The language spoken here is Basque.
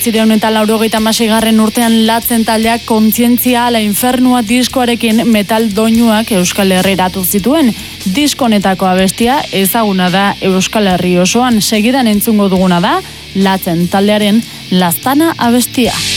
1986 urtean Latzen taldeak Kontzientzia ala Infernua diskoarekin metal doinuak Euskal Herriratu zituen. Diskonetako abestia ezaguna da Euskal Herri osoan, segidan entzungo duguna da Latzen taldearen Laztana abestia.